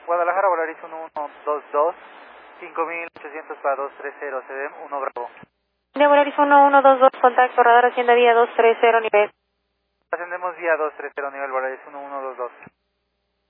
Guadalajara, Volaris 1122, 5800 para 230, CDM 1 Bravo. De Volaris 1122, contacto radar Hacienda vía 230 nivel. Ascendemos vía 230 nivel Volaris 1122.